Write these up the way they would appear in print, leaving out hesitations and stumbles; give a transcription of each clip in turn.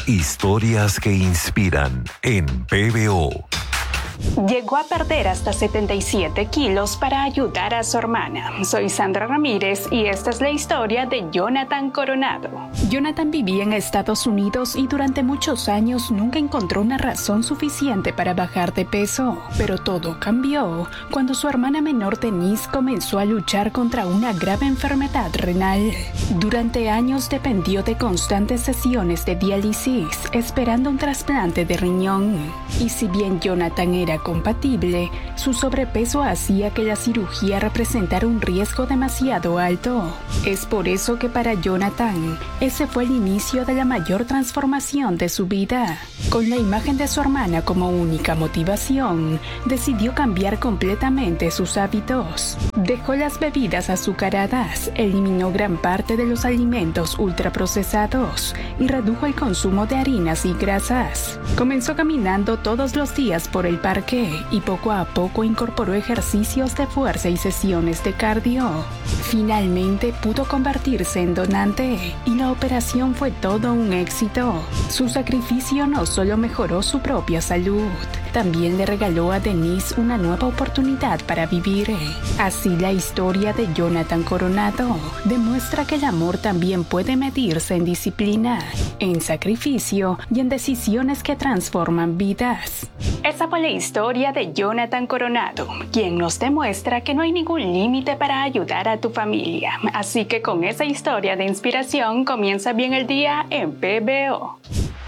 Historias que inspiran en PBO. Llegó a perder hasta 77 kilos para ayudar a su hermana. Soy Sandra Ramírez y esta es la historia de Jonathan Coronado. Jonathan vivía en Estados Unidos y durante muchos años nunca encontró una razón suficiente para bajar de peso. Pero todo cambió cuando su hermana menor Denise comenzó a luchar contra una grave enfermedad renal. Durante años dependió de constantes sesiones de diálisis, esperando un trasplante de riñón. Y si bien Jonathan era compatible, su sobrepeso hacía que la cirugía representara un riesgo demasiado alto. Es por eso que para Jonathan, ese fue el inicio de la mayor transformación de su vida. Con la imagen de su hermana como única motivación, decidió cambiar completamente sus hábitos. Dejó las bebidas azucaradas, eliminó gran parte de los alimentos ultraprocesados y redujo el consumo de harinas y grasas. Comenzó caminando todos los días por el parque y poco a poco incorporó ejercicios de fuerza y sesiones de cardio. Finalmente pudo convertirse en donante y la operación fue todo un éxito. Su sacrificio no solo mejoró su propia salud, también le regaló a Denise una nueva oportunidad para vivir. Así la historia de Jonathan Coronado demuestra que el amor también puede medirse en disciplina, en sacrificio y en decisiones que transforman vidas. Esa fue la historia de Jonathan Coronado, quien nos demuestra que no hay ningún límite para ayudar a tu familia. Así que con esa historia de inspiración comienza bien el día en PBO.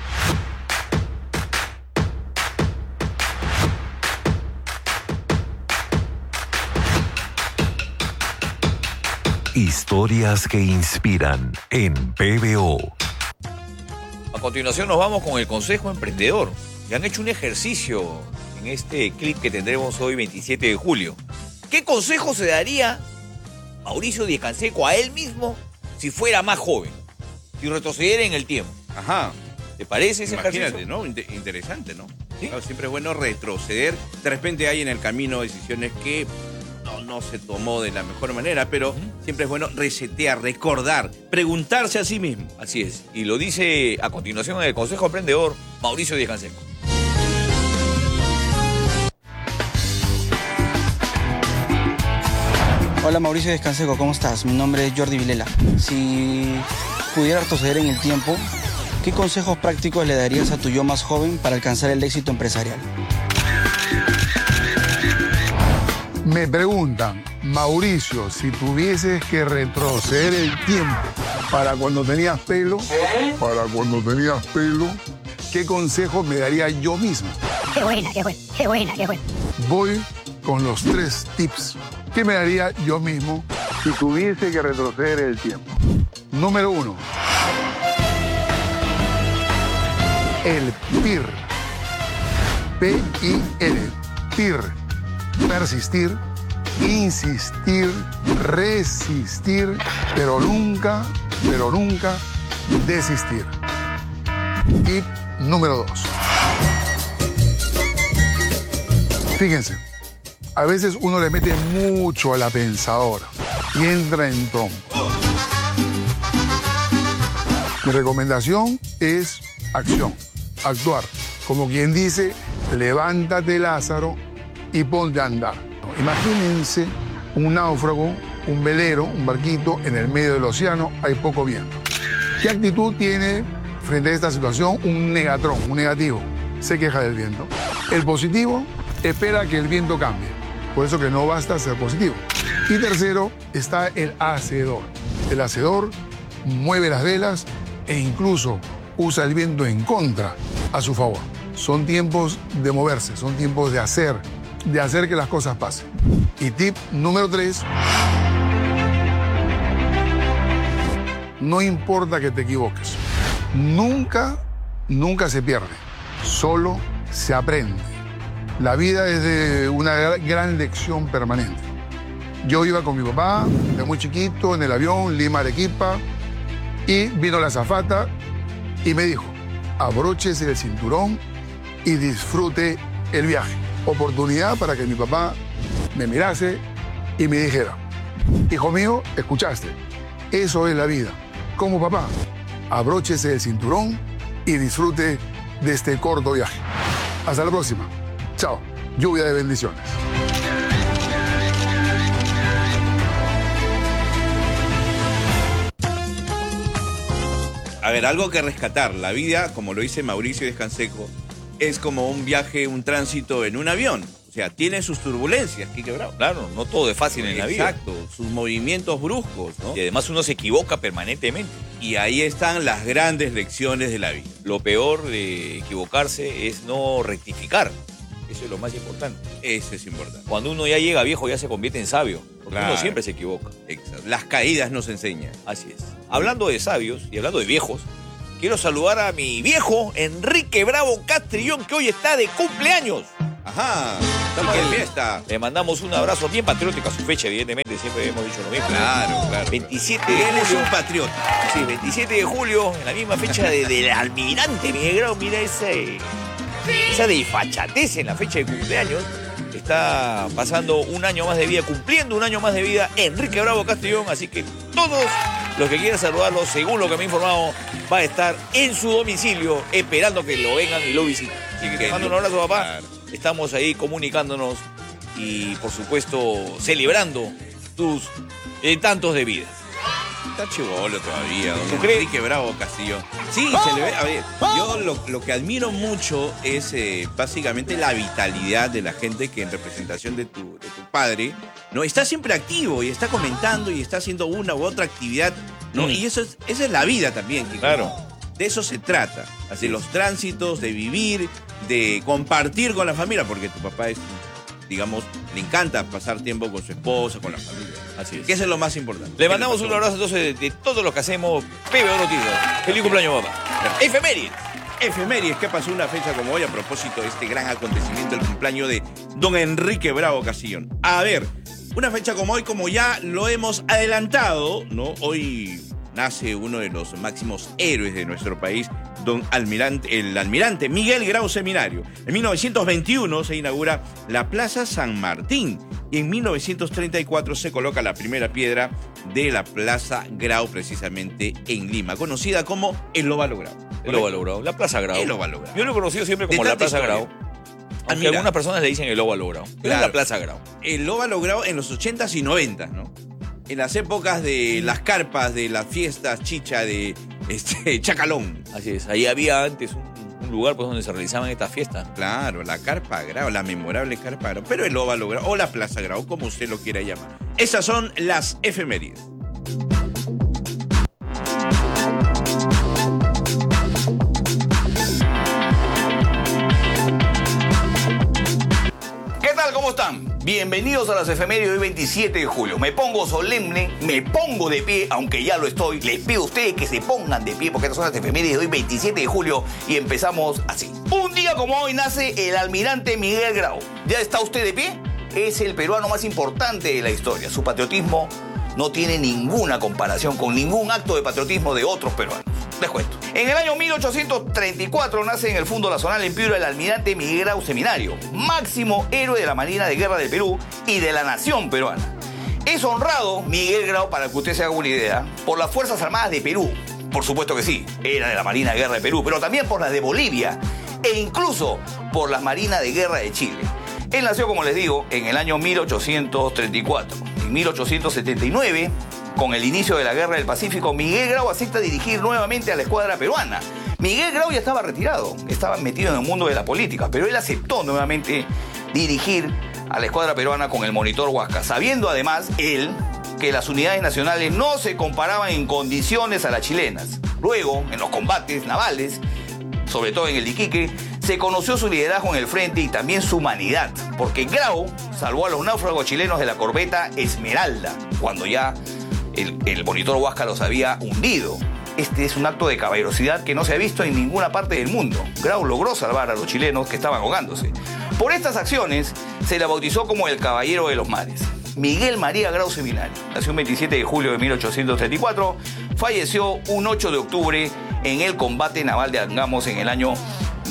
Historias que inspiran en PBO. A continuación nos vamos con el Consejo Emprendedor. Ya han hecho un ejercicio en este clip que tendremos hoy 27 de julio. ¿Qué consejo se daría Mauricio Díez Canseco a él mismo si fuera más joven? Si retrocediera en el tiempo. Ajá. ¿Te parece ese Imagínate, ejercicio? ¿no? Interesante, ¿no? ¿Sí? Claro, siempre es bueno retroceder. De repente hay en el camino decisiones que no se tomó de la mejor manera, pero siempre es bueno resetear, recordar, preguntarse a sí mismo. Así es. Y lo dice a continuación en el Consejo Emprendedor Mauricio Díez Canseco. Hola Mauricio Díez Canseco, ¿cómo estás? Mi nombre es Jordi Vilela. Si pudiera retroceder en el tiempo, ¿qué consejos prácticos le darías a tu yo más joven para alcanzar el éxito empresarial? Me preguntan, Mauricio, si tuvieses que retroceder el tiempo para cuando tenías pelo, ¿qué consejo me daría yo mismo? Qué buena. Voy con los 3 tips. ¿Qué me daría yo mismo si tuviese que retroceder el tiempo? Número 1. El PIR. P-I-R. PIR. Persistir, insistir, resistir, pero nunca desistir. Tip número 2. Fíjense, a veces uno le mete mucho a la pensadora y entra en trompo. Mi recomendación es acción, actuar. Como quien dice, levántate Lázaro y ponte a andar. Imagínense un náufrago, un velero, un barquito en el medio del océano, hay poco viento. ¿Qué actitud tiene frente a esta situación un negatrón, un negativo? Se queja del viento. El positivo espera que el viento cambie. Por eso que no basta ser positivo. Y tercero está el hacedor. El hacedor mueve las velas e incluso usa el viento en contra a su favor. Son tiempos de moverse, son tiempos de hacer que las cosas pasen. Y tip número 3, no importa que te equivoques. Nunca se pierde, solo se aprende. La vida es de una gran lección permanente. Yo iba con mi papá, de muy chiquito, en el avión, Lima-Arequipa, y vino la azafata y me dijo, abróchese el cinturón y disfrute el viaje. Oportunidad para que mi papá me mirase y me dijera, hijo mío, escuchaste, eso es la vida. Como papá, abróchese el cinturón y disfrute de este corto viaje. Hasta la próxima. Chao. Lluvia de bendiciones. A ver, algo que rescatar. La vida, como lo dice Mauricio Descanseco, es como un viaje, un tránsito en un avión. O sea, tiene sus turbulencias, Quique Bravo. Claro, no todo es fácil en la vida. Exacto, sus movimientos bruscos, ¿no? Y además uno se equivoca permanentemente. Y ahí están las grandes lecciones de la vida. Lo peor de equivocarse es no rectificar. Eso es lo más importante. Eso es importante. Cuando uno ya llega viejo ya se convierte en sabio. Porque Claro. uno siempre se equivoca. Exacto. Las caídas nos enseñan. Así es. Hablando de sabios y hablando de viejos, quiero saludar a mi viejo Enrique Bravo Castrillón, que hoy está de cumpleaños. Ajá, estamos de fiesta. Le mandamos un abrazo bien patriótico a su fecha, evidentemente, siempre hemos dicho lo mismo. Claro. 27 de Él es julio. un patriota. Sí, 27 de julio, en la misma fecha del almirante Miguel Grau. Mira esa desfachatez en la fecha de cumpleaños. Está pasando un año más de vida, cumpliendo un año más de vida Enrique Bravo Castrillón. Así que todos los que quieran saludarlo, según lo que me he informado, va a estar en su domicilio esperando que lo vengan y lo visiten. Así que te mando un abrazo, papá. Claro. Estamos ahí comunicándonos y, por supuesto, celebrando tus tantos de vida. Está chivolo todavía, don ¿Tú crees? Enrique Bravo Castillo. Sí, se le ve. A ver, yo lo que admiro mucho es básicamente la vitalidad de la gente que en representación de tu padre, ¿no? Está siempre activo y está comentando y está haciendo una u otra actividad, ¿no? Y esa es la vida también, Kiko. Claro. De eso se trata, de los tránsitos, de vivir, de compartir con la familia, porque tu papá es, digamos, le encanta pasar tiempo con su esposa, con la familia. Así es. Que eso es lo más importante. Le mandamos un abrazo entonces de todos los que hacemos Pepe Orotido. Feliz cumpleaños, papá. Efemérides. Efemérides, ¿qué pasó una fecha como hoy a propósito de este gran acontecimiento, el cumpleaños de don Enrique Bravo Casillón? A ver, una fecha como hoy, como ya lo hemos adelantado, ¿no? Hoy nace uno de los máximos héroes de nuestro país, el almirante Miguel Grau Seminario. En 1921 se inaugura la Plaza San Martín y en 1934 se coloca la primera piedra de la Plaza Grau, precisamente en Lima, conocida como el Óvalo Grau. El Óvalo Grau, la Plaza Grau. El Óvalo Grau. Yo lo he conocido siempre como De la tanta Plaza historia. Grau. Aunque mira. algunas personas le dicen el Óvalo Grau. Pero Claro. es la Plaza Grau. El Óvalo Grau en los 80s y 90s, ¿no? En las épocas de las carpas, de las fiestas chicha de Chacalón. Así es. Ahí había antes un lugar pues, donde se realizaban estas fiestas. Claro, la carpa Grau, la memorable carpa Grau, pero el Óvalo Grau o la Plaza Grau, como usted lo quiera llamar. Esas son las efemérides. ¿Qué tal? ¿Cómo están? Bienvenidos a las efemérides de hoy 27 de julio. Me pongo solemne, me pongo de pie, aunque ya lo estoy. Les pido a ustedes que se pongan de pie porque estas son las efemérides de hoy 27 de julio y empezamos así. Un día como hoy nace el almirante Miguel Grau. ¿Ya está usted de pie? Es el peruano más importante de la historia. Su patriotismo no tiene ninguna comparación con ningún acto de patriotismo de otros peruanos. Les cuento. En el año 1834 nace en el Fundo Nacional en Piura el almirante Miguel Grau Seminario, máximo héroe de la Marina de Guerra del Perú y de la nación peruana. Es honrado Miguel Grau, para que usted se haga una idea, por las Fuerzas Armadas de Perú. Por supuesto que sí, era de la Marina de Guerra de Perú, pero también por las de Bolivia e incluso por las Marinas de Guerra de Chile. Él nació, como les digo, en el año 1834. En 1879, con el inicio de la Guerra del Pacífico, Miguel Grau acepta dirigir nuevamente a la escuadra peruana. Miguel Grau ya estaba retirado, estaba metido en el mundo de la política, pero él aceptó nuevamente dirigir a la escuadra peruana con el monitor Huasca, sabiendo además él que las unidades nacionales no se comparaban en condiciones a las chilenas. Luego, en los combates navales, sobre todo en el Iquique, se conoció su liderazgo en el frente y también su humanidad, porque Grau salvó a los náufragos chilenos de la corbeta Esmeralda, cuando ya el monitor Huasca los había hundido. Este es un acto de caballerosidad que no se ha visto en ninguna parte del mundo. Grau logró salvar a los chilenos que estaban ahogándose. Por estas acciones se le bautizó como el Caballero de los Mares. Miguel María Grau Seminario nació el 27 de julio de 1834, falleció un 8 de octubre en el combate naval de Angamos en el año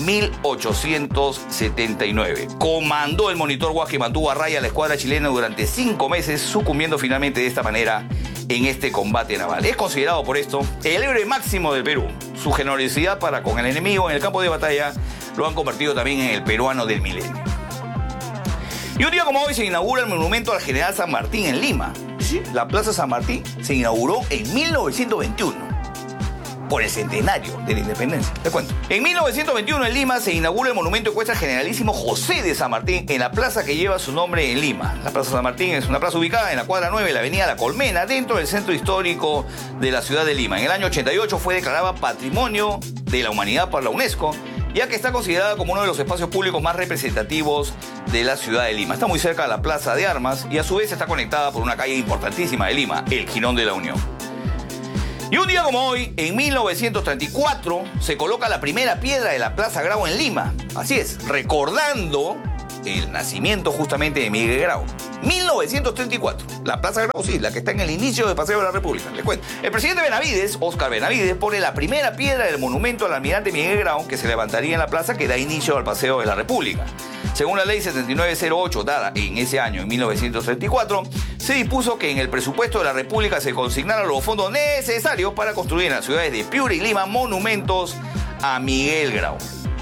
1879. Comandó el monitor Huasca y mantuvo a raya a la escuadra chilena durante 5 meses, sucumbiendo finalmente de esta manera en este combate naval. Es considerado por esto el héroe máximo del Perú. Su generosidad para con el enemigo en el campo de batalla lo han convertido también en el peruano del milenio. Y un día como hoy se inaugura el monumento al general San Martín en Lima. ¿Sí? La Plaza San Martín se inauguró en 1921. Por el centenario de la independencia. Te cuento. En 1921 en Lima se inaugura el monumento ecuestre al generalísimo José de San Martín en la plaza que lleva su nombre en Lima. La Plaza San Martín es una plaza ubicada en la cuadra 9 de la avenida La Colmena, dentro del centro histórico de la ciudad de Lima. En el año 88 fue declarada Patrimonio de la Humanidad por la UNESCO, ya que está considerada como uno de los espacios públicos más representativos de la ciudad de Lima. Está muy cerca de la Plaza de Armas y a su vez está conectada por una calle importantísima de Lima, el Jirón de la Unión. Y un día como hoy, en 1934, se coloca la primera piedra de la Plaza Grau en Lima. Así es, recordando el nacimiento justamente de Miguel Grau. 1934, la Plaza Grau, sí, la que está en el inicio del Paseo de la República. Les cuento. El presidente Benavides, Óscar Benavides, pone la primera piedra del monumento al almirante Miguel Grau, que se levantaría en la plaza que da inicio al Paseo de la República. Según la ley 7908, dada en ese año, en 1934, se dispuso que en el presupuesto de la República se consignaran los fondos necesarios para construir en las ciudades de Piura y Lima monumentos a Miguel Grau.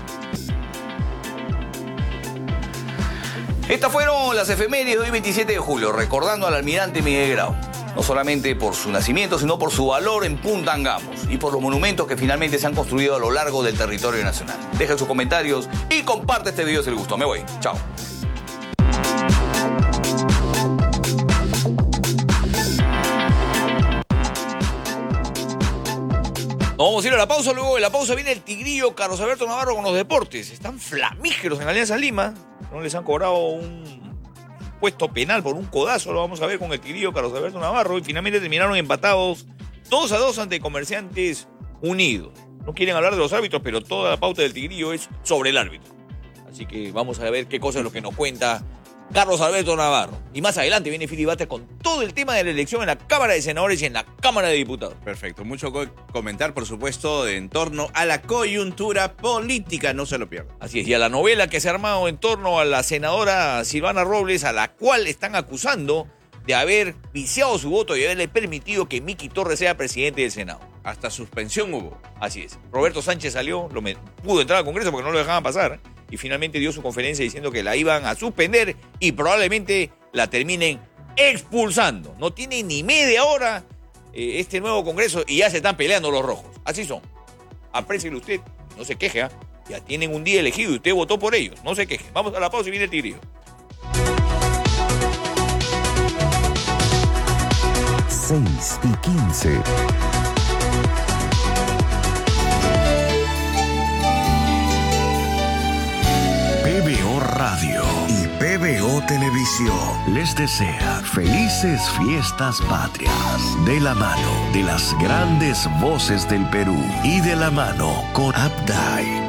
Estas fueron las efemérides de hoy 27 de julio, recordando al almirante Miguel Grau. No solamente por su nacimiento, sino por su valor en Punta Angamos y por los monumentos que finalmente se han construido a lo largo del territorio nacional. Dejen sus comentarios y comparte este video si les gustó. Me voy. Chao. Nos vamos a ir a la pausa, luego de la pausa viene el tigrillo Carlos Alberto Navarro con los deportes. Están flamígeros en Alianza Lima. No les han cobrado un puesto penal por un codazo, lo vamos a ver con el tigrillo Carlos Alberto Navarro. Y finalmente terminaron empatados 2-2 ante Comerciantes Unidos. No quieren hablar de los árbitros, pero toda la pauta del tigrillo es sobre el árbitro. Así que vamos a ver qué cosa es lo que nos cuenta Carlos Alberto Navarro. Y más adelante viene Filibate con todo el tema de la elección en la Cámara de Senadores y en la Cámara de Diputados. Perfecto, mucho que comentar, por supuesto, en torno a la coyuntura política, no se lo pierdan. Así es, y a la novela que se ha armado en torno a la senadora Silvana Robles, a la cual están acusando de haber viciado su voto y haberle permitido que Miki Torres sea presidente del Senado. Hasta suspensión hubo. Así es. Roberto Sánchez salió, pudo entrar al Congreso porque no lo dejaban pasar, y finalmente dio su conferencia diciendo que la iban a suspender y probablemente la terminen expulsando. No tiene ni media hora este nuevo Congreso y ya se están peleando los rojos. Así son. Aprécielo usted, no se queje, ¿eh? Ya tienen un día elegido y usted votó por ellos. No se queje. Vamos a la pausa y viene el tigrillo. 6:15. PBO Radio y PBO Televisión les desea felices fiestas patrias, de la mano de las grandes voces del Perú y de la mano con Updike.